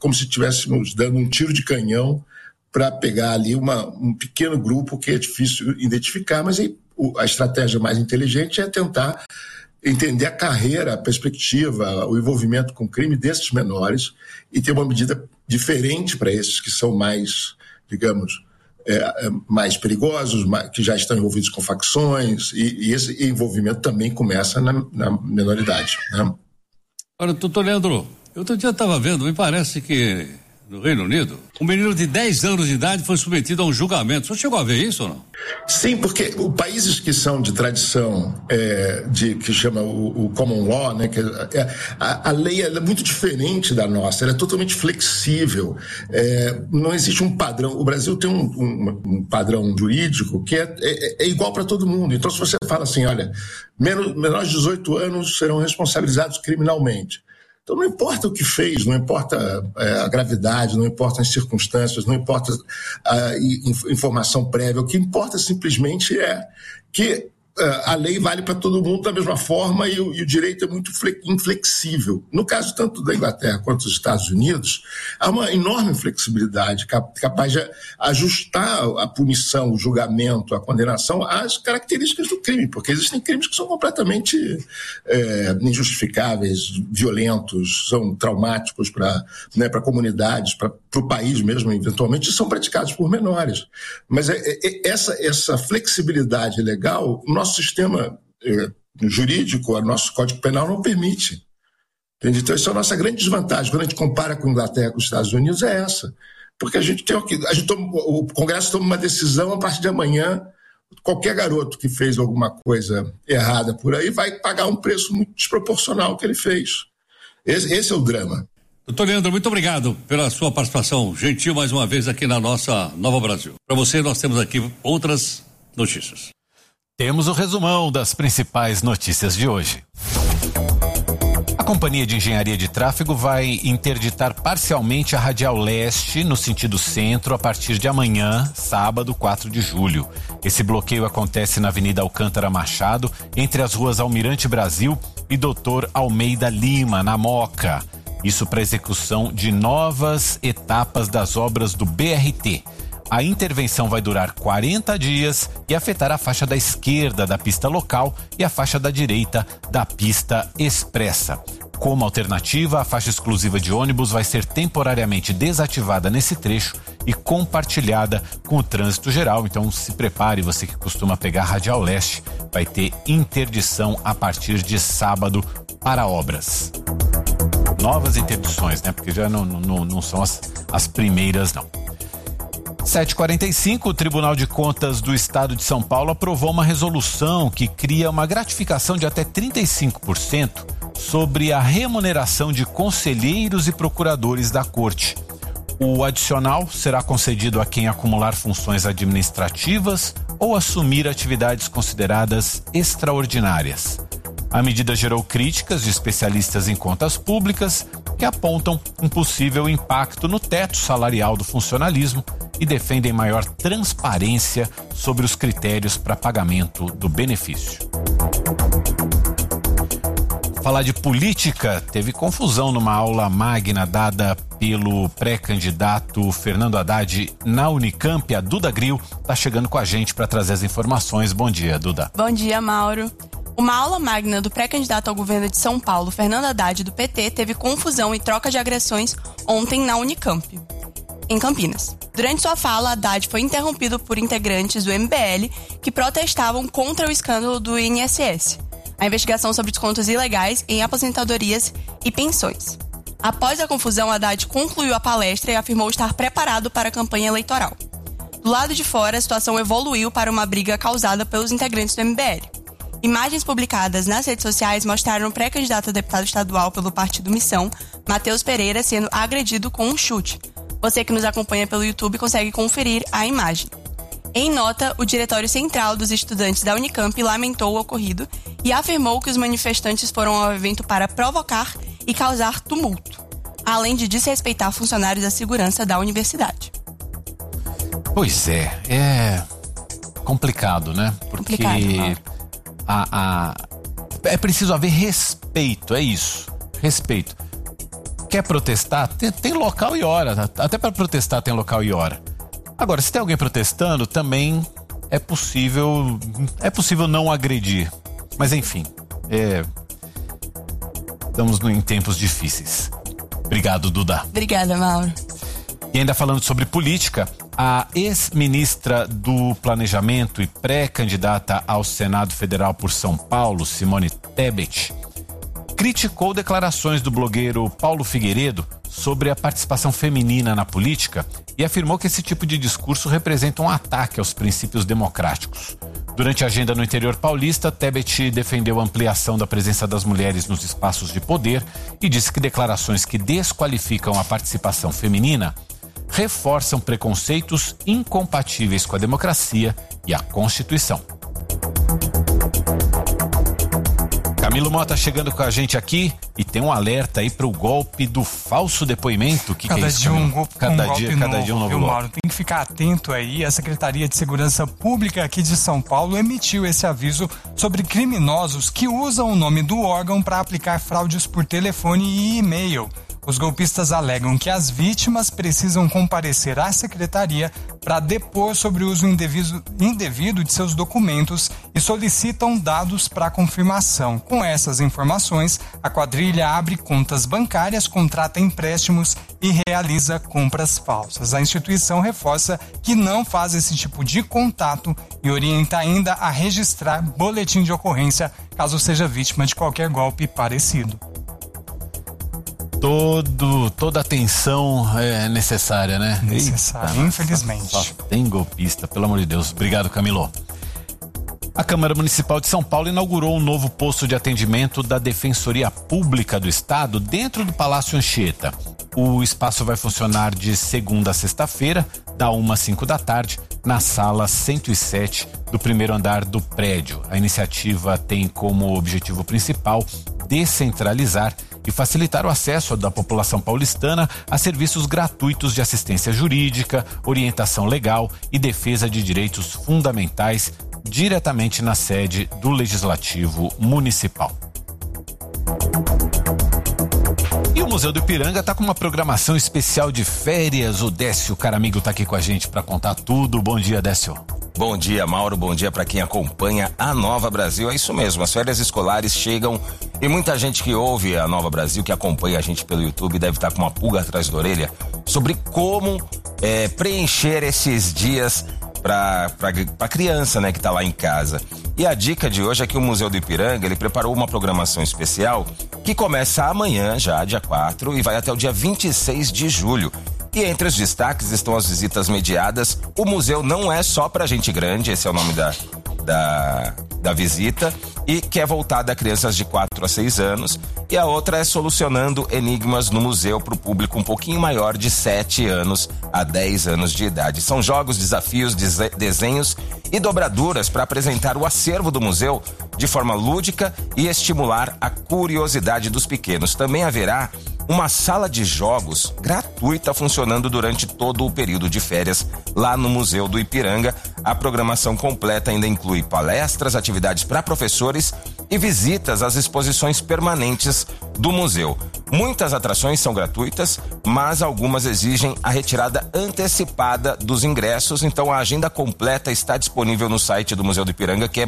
como se estivéssemos dando um tiro de canhão para pegar ali um pequeno grupo que é difícil identificar, mas a estratégia mais inteligente é tentar entender a carreira, a perspectiva, o envolvimento com crime desses menores e ter uma medida diferente para esses que são mais, digamos, mais perigosos, que já estão envolvidos com facções, e esse envolvimento também começa na menoridade, né? Ora, doutor Leandro, outro dia estava vendo, me parece que no Reino Unido, um menino de 10 anos de idade foi submetido a um julgamento. O senhor chegou a ver isso ou não? Sim, porque os países que são de tradição, que chama o common law, né, a lei é muito diferente da nossa, ela é totalmente flexível, não existe um padrão. O Brasil tem um padrão jurídico que é igual para todo mundo. Então, se você fala assim, olha, menores de 18 anos serão responsabilizados criminalmente. Então não importa o que fez, não importa a gravidade, não importa as circunstâncias, não importa a informação prévia, o que importa simplesmente é que a lei vale para todo mundo da mesma forma e o direito é muito inflexível. No caso tanto da Inglaterra quanto dos Estados Unidos, há uma enorme flexibilidade capaz de ajustar a punição, o julgamento, a condenação às características do crime, porque existem crimes que são completamente injustificáveis, violentos, são traumáticos para comunidades, para o país mesmo, eventualmente, e são praticados por menores. Mas essa flexibilidade legal, o nosso sistema jurídico, o nosso Código Penal não permite. Entende? Então, essa é a nossa grande desvantagem. Quando a gente compara com a Inglaterra e com os Estados Unidos, é essa. Porque o Congresso toma uma decisão a partir de amanhã. Qualquer garoto que fez alguma coisa errada por aí vai pagar um preço muito desproporcional ao que ele fez. Esse é o drama. Doutor Leandro, muito obrigado pela sua participação gentil mais uma vez aqui na nossa Nova Brasil. Para você, nós temos aqui outras notícias. Temos o resumão das principais notícias de hoje. A Companhia de Engenharia de Tráfego vai interditar parcialmente a Radial Leste no sentido centro a partir de amanhã, sábado, 4 de julho. Esse bloqueio acontece na Avenida Alcântara Machado, entre as ruas Almirante Brasil e Doutor Almeida Lima, na Moca. Isso para execução de novas etapas das obras do BRT. A intervenção vai durar 40 dias e afetará a faixa da esquerda da pista local e a faixa da direita da pista expressa. Como alternativa, a faixa exclusiva de ônibus vai ser temporariamente desativada nesse trecho e compartilhada com o trânsito geral. Então se prepare, você que costuma pegar a Radial Leste, vai ter interdição a partir de sábado para obras. Novas interdições, né? Porque já não são as primeiras, não. 7h45, o Tribunal de Contas do Estado de São Paulo aprovou uma resolução que cria uma gratificação de até 35% sobre a remuneração de conselheiros e procuradores da Corte. O adicional será concedido a quem acumular funções administrativas ou assumir atividades consideradas extraordinárias. A medida gerou críticas de especialistas em contas públicas que apontam um possível impacto no teto salarial do funcionalismo e defendem maior transparência sobre os critérios para pagamento do benefício. Falar de política, teve confusão numa aula magna dada pelo pré-candidato Fernando Haddad na Unicamp. A Duda Grill está chegando com a gente para trazer as informações. Bom dia, Duda. Bom dia, Mauro. Uma aula magna do pré-candidato ao governo de São Paulo, Fernando Haddad, do PT, teve confusão e troca de agressões ontem na Unicamp, em Campinas. Durante sua fala, Haddad foi interrompido por integrantes do MBL que protestavam contra o escândalo do INSS, a investigação sobre descontos ilegais em aposentadorias e pensões. Após a confusão, Haddad concluiu a palestra e afirmou estar preparado para a campanha eleitoral. Do lado de fora, a situação evoluiu para uma briga causada pelos integrantes do MBL. Imagens publicadas nas redes sociais mostraram o pré-candidato a deputado estadual pelo Partido Missão, Matheus Pereira, sendo agredido com um chute. Você que nos acompanha pelo YouTube consegue conferir a imagem. Em nota, o Diretório Central dos Estudantes da Unicamp lamentou o ocorrido e afirmou que os manifestantes foram ao evento para provocar e causar tumulto, além de desrespeitar funcionários da segurança da universidade. Pois é complicado, né? Porque é preciso haver respeito, é isso, respeito. quer protestar, tem local e hora. Até para protestar tem local e hora. Agora, se tem alguém protestando, também é possível não agredir. Mas enfim, estamos em tempos difíceis. Obrigado, Duda. Obrigada, Mauro. E ainda falando sobre política, a ex-ministra do Planejamento e pré-candidata ao Senado Federal por São Paulo, Simone Tebet, criticou declarações do blogueiro Paulo Figueiredo sobre a participação feminina na política e afirmou que esse tipo de discurso representa um ataque aos princípios democráticos. Durante a agenda no interior paulista, Tebet defendeu a ampliação da presença das mulheres nos espaços de poder e disse que declarações que desqualificam a participação feminina reforçam preconceitos incompatíveis com a democracia e a Constituição. Camilo Mota chegando com a gente aqui e tem um alerta aí para o golpe do falso depoimento. Que é isso, cada dia um novo golpe. Mauro, tem que ficar atento aí. A Secretaria de Segurança Pública aqui de São Paulo emitiu esse aviso sobre criminosos que usam o nome do órgão para aplicar fraudes por telefone e e-mail. Os golpistas alegam que as vítimas precisam comparecer à secretaria para depor sobre o uso indevido de seus documentos e solicitam dados para confirmação. Com essas informações, a quadrilha abre contas bancárias, contrata empréstimos e realiza compras falsas. A instituição reforça que não faz esse tipo de contato e orienta ainda a registrar boletim de ocorrência caso seja vítima de qualquer golpe parecido. Toda atenção é necessária, né? Necessária, infelizmente. Só tem golpista, pelo amor de Deus. Obrigado, Camilo. A Câmara Municipal de São Paulo inaugurou um novo posto de atendimento da Defensoria Pública do Estado dentro do Palácio Anchieta. O espaço vai funcionar de segunda a sexta-feira, da 1 às 5 da tarde, na sala 107 do primeiro andar do prédio. A iniciativa tem como objetivo principal descentralizar e facilitar o acesso da população paulistana a serviços gratuitos de assistência jurídica, orientação legal e defesa de direitos fundamentais diretamente na sede do Legislativo Municipal. E o Museu do Ipiranga está com uma programação especial de férias. O Décio Caramigo está aqui com a gente para contar tudo. Bom dia, Décio. Bom dia, Mauro. Bom dia para quem acompanha a Nova Brasil. É isso mesmo, as férias escolares chegam e muita gente que ouve a Nova Brasil, que acompanha a gente pelo YouTube, deve estar com uma pulga atrás da orelha sobre como preencher esses dias para criança, né, que tá lá em casa. E a dica de hoje é que o Museu do Ipiranga, ele preparou uma programação especial que começa amanhã, já dia 4, e vai até o dia 26 de julho. E entre os destaques estão as visitas mediadas. O museu não é só pra gente grande, esse é o nome da visita, e que é voltada a crianças de 4 a 6 anos. E a outra é solucionando enigmas no museu para o público um pouquinho maior, de 7 anos a 10 anos de idade. São jogos, desafios, desenhos e dobraduras para apresentar o acervo do museu de forma lúdica e estimular a curiosidade dos pequenos. Também haverá uma sala de jogos gratuita funcionando durante todo o período de férias lá no Museu do Ipiranga. A programação completa ainda inclui palestras, atividades para professores e visitas às exposições permanentes do museu. Muitas atrações são gratuitas, mas algumas exigem a retirada antecipada dos ingressos. Então a agenda completa está disponível no site do Museu do Ipiranga, que é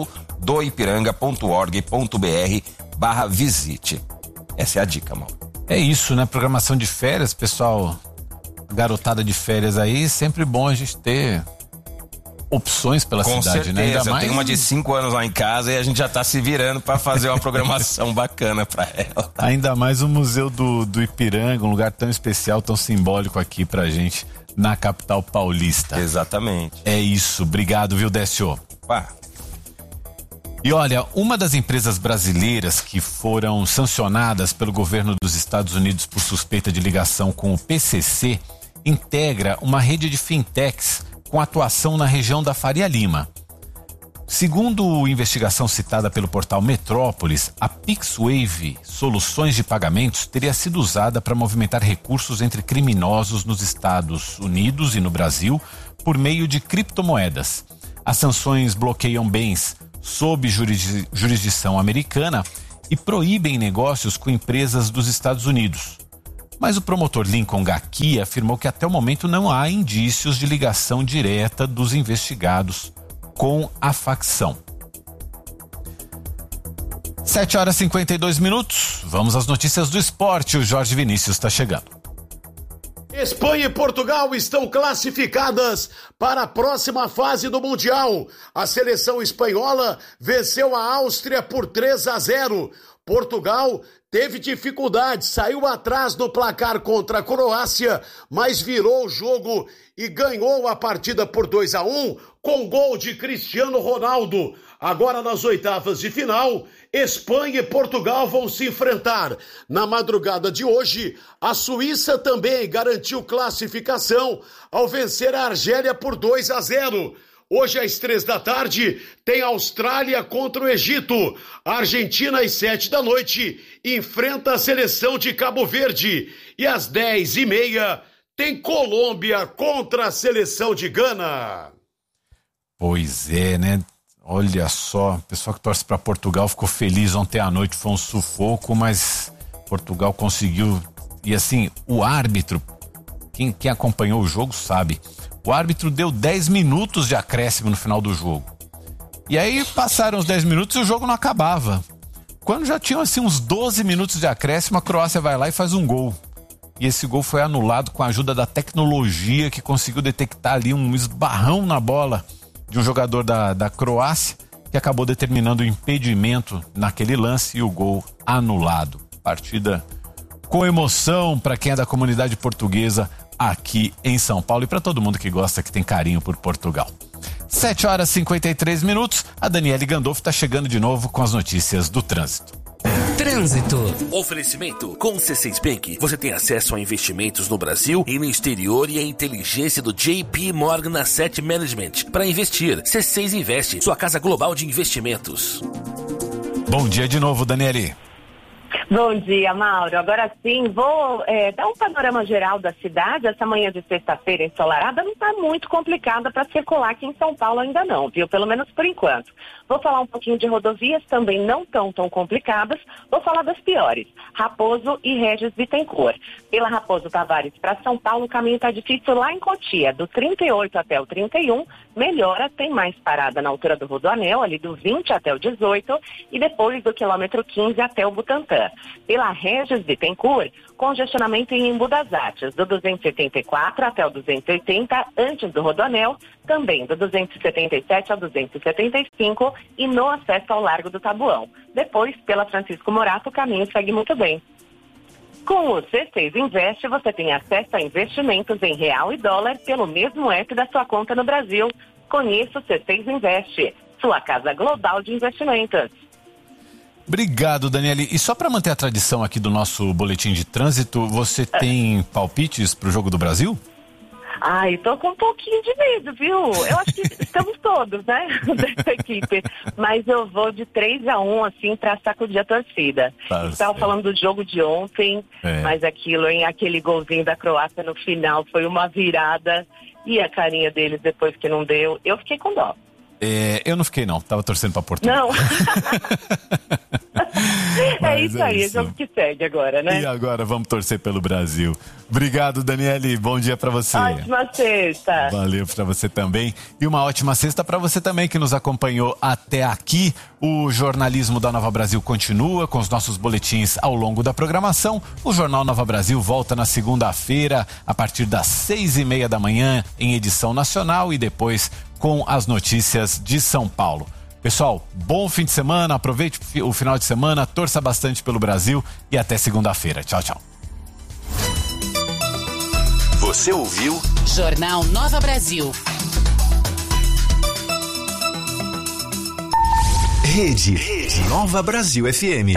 museudoipiranga.org.br/visite. Essa é a dica, Mauro. É isso, né? Programação de férias, pessoal, garotada de férias aí, sempre bom a gente ter opções pela Com cidade, certeza, né? Ainda eu mais... tenho uma de 5 anos lá em casa e a gente já tá se virando para fazer uma programação bacana para ela. Ainda mais o Museu do Ipiranga, um lugar tão especial, tão simbólico aqui pra gente na capital paulista. Exatamente. É isso, obrigado, viu, Décio? Pá. E olha, uma das empresas brasileiras que foram sancionadas pelo governo dos Estados Unidos por suspeita de ligação com o PCC integra uma rede de fintechs com atuação na região da Faria Lima. Segundo a investigação citada pelo portal Metrópolis, a PixWave Soluções de Pagamentos teria sido usada para movimentar recursos entre criminosos nos Estados Unidos e no Brasil por meio de criptomoedas. As sanções bloqueiam bens sob jurisdição americana e proíbem negócios com empresas dos Estados Unidos. Mas o promotor Lincoln Gaki afirmou que até o momento não há indícios de ligação direta dos investigados com a facção. 7h52. Vamos às notícias do esporte. O Jorge Vinícius está chegando. Espanha e Portugal estão classificadas para a próxima fase do Mundial. A seleção espanhola venceu a Áustria por 3-0. Portugal teve dificuldade, saiu atrás no placar contra a Croácia, mas virou o jogo e ganhou a partida por 2-1 com gol de Cristiano Ronaldo. Agora nas oitavas de final, Espanha e Portugal vão se enfrentar. Na madrugada de hoje, a Suíça também garantiu classificação ao vencer a Argélia por 2-0. Hoje, às 3h, tem Austrália contra o Egito. A Argentina, às 7h, enfrenta a seleção de Cabo Verde. E às 10h30, tem Colômbia contra a seleção de Gana. Pois é, né? Olha só, o pessoal que torce para Portugal ficou feliz ontem à noite, foi um sufoco, mas Portugal conseguiu. E assim, o árbitro, quem acompanhou o jogo sabe, o árbitro deu 10 minutos de acréscimo no final do jogo. E aí passaram os 10 minutos e o jogo não acabava. Quando já tinham assim uns 12 minutos de acréscimo, a Croácia vai lá e faz um gol. E esse gol foi anulado com a ajuda da tecnologia, que conseguiu detectar ali um esbarrão na bola de um jogador da Croácia, que acabou determinando o impedimento naquele lance e o gol anulado. Partida com emoção para quem é da comunidade portuguesa aqui em São Paulo e para todo mundo que gosta, que tem carinho por Portugal. 7h53, a Daniele Gandolfo está chegando de novo com as notícias do trânsito. Trânsito. Oferecimento. Com o C6 Bank, você tem acesso a investimentos no Brasil e no exterior e a inteligência do JP Morgan Asset Management. Para investir, C6 Investe, sua casa global de investimentos. Bom dia de novo, Daniele. Bom dia, Mauro. Agora sim, vou dar um panorama geral da cidade. Essa manhã de sexta-feira ensolarada não está muito complicada para circular aqui em São Paulo ainda não, viu? Pelo menos por enquanto. Vou falar um pouquinho de rodovias, também não tão complicadas. Vou falar das piores, Raposo e Regis Bittencourt. Pela Raposo Tavares para São Paulo, o caminho está difícil lá em Cotia, do 38 até o 31, melhora, tem mais parada na altura do Rodoanel, ali do 20 até o 18, e depois do quilômetro 15 até o Butantã. Pela Regis Bittencourt, congestionamento em Embu das Artes, do 274 até o 280, antes do Rodoanel, também do 277 ao 275 e no acesso ao Largo do Tabuão. Depois, pela Francisco Morato, o caminho segue muito bem. Com o C6 Investe, você tem acesso a investimentos em real e dólar pelo mesmo app da sua conta no Brasil. Conheça o C6 Investe, sua casa global de investimentos. Obrigado, Daniele. E só para manter a tradição aqui do nosso boletim de trânsito, você tem palpites para o Jogo do Brasil? Ai, tô com um pouquinho de medo, viu? Eu acho que estamos todos, né, dessa equipe. Mas eu vou de 3-1, assim, pra sacudir a torcida. Estava falando do jogo de ontem, mas aquele golzinho da Croácia no final foi uma virada. E a carinha deles depois que não deu, eu fiquei com dó. Eu não fiquei não, tava torcendo pra Portugal. Não. É isso aí, é jogo que segue agora, né? E agora vamos torcer pelo Brasil. Obrigado, Daniele, bom dia pra você. Ótima sexta. Valeu pra você também. E uma ótima sexta pra você também que nos acompanhou até aqui. O jornalismo da Nova Brasil continua com os nossos boletins ao longo da programação. O Jornal Nova Brasil volta na segunda-feira, a partir das 6h30 da manhã, em edição nacional e depois com as notícias de São Paulo. Pessoal, bom fim de semana, aproveite o final de semana, torça bastante pelo Brasil e até segunda-feira. Tchau, tchau. Você ouviu? Jornal Nova Brasil. Rede Nova Brasil FM.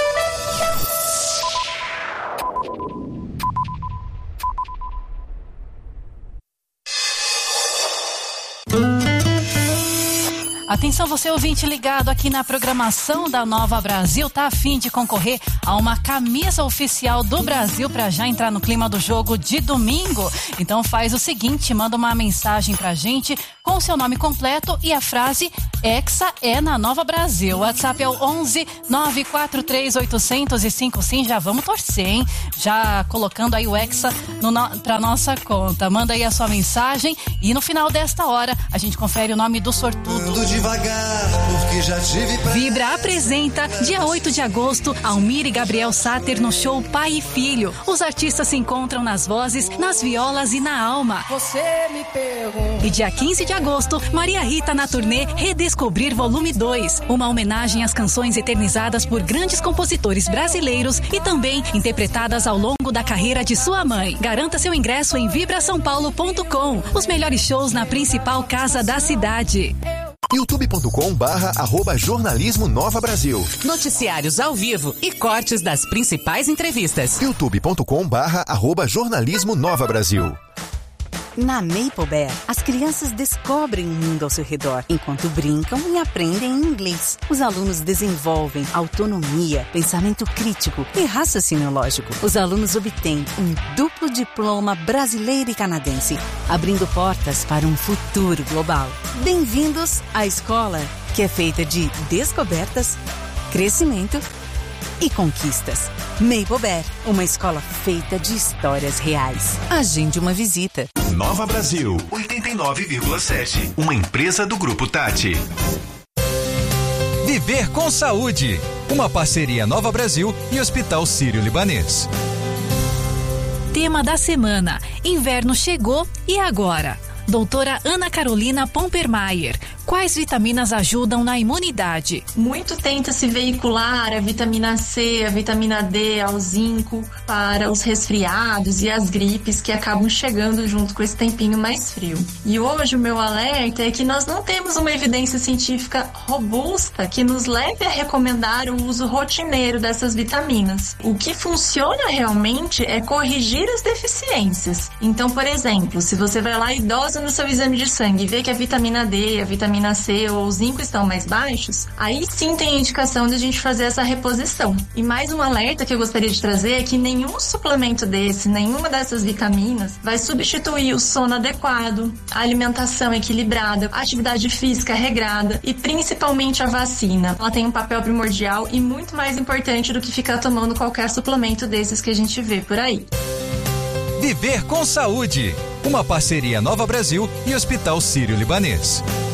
Atenção, você ouvinte ligado aqui na programação da Nova Brasil, tá a fim de concorrer a uma camisa oficial do Brasil para já entrar no clima do jogo de domingo? Então faz o seguinte, manda uma mensagem pra gente com o seu nome completo e a frase Hexa é na Nova Brasil. O WhatsApp é o 11 943 805 sim, já vamos torcer, hein? Já colocando aí o Hexa pra nossa conta. Manda aí a sua mensagem e no final desta hora a gente confere o nome do sortudo. Devagar, porque já tive Vibra apresenta, dia 8 de agosto, Almir e Gabriel Sater no show Pai e Filho. Os artistas se encontram nas vozes, nas violas e na alma. Você me pergunta. E dia 15 de agosto, Maria Rita na turnê Redescobrir Volume 2, uma homenagem às canções eternizadas por grandes compositores brasileiros e também interpretadas ao longo da carreira de sua mãe. Garanta seu ingresso em vibrasaopaulo.com. Os melhores shows na principal casa da cidade. youtube.com/jornalismo Nova Brasil. Noticiários ao vivo e cortes das principais entrevistas. youtube.com/jornalismo Nova Brasil. Na Maple Bear, as crianças descobrem o mundo ao seu redor, enquanto brincam e aprendem inglês. Os alunos desenvolvem autonomia, pensamento crítico e raciocínio lógico. Os alunos obtêm um duplo diploma brasileiro e canadense, abrindo portas para um futuro global. Bem-vindos à escola, que é feita de descobertas, crescimento e conquistas. Maple Bear, uma escola feita de histórias reais. Agende uma visita. Nova Brasil, 89,7. Uma empresa do Grupo Tati. Viver com Saúde. Uma parceria Nova Brasil e Hospital Sírio-Libanês. Tema da semana: inverno chegou e agora? Doutora Ana Carolina Pompermayer, quais vitaminas ajudam na imunidade? Muito tenta-se veicular a vitamina C, a vitamina D, ao zinco para os resfriados e as gripes que acabam chegando junto com esse tempinho mais frio. E hoje o meu alerta é que nós não temos uma evidência científica robusta que nos leve a recomendar o uso rotineiro dessas vitaminas. O que funciona realmente é corrigir as deficiências. Então, por exemplo, se você vai lá idosa no seu exame de sangue e vê que a vitamina D, a vitamina C ou o zinco estão mais baixos, aí sim tem a indicação de a gente fazer essa reposição. E mais um alerta que eu gostaria de trazer é que nenhum suplemento desse, nenhuma dessas vitaminas vai substituir o sono adequado, a alimentação equilibrada, a atividade física regrada e principalmente a vacina. Ela tem um papel primordial e muito mais importante do que ficar tomando qualquer suplemento desses que a gente vê por aí. Viver com Saúde. Uma parceria Nova Brasil e Hospital Sírio-Libanês.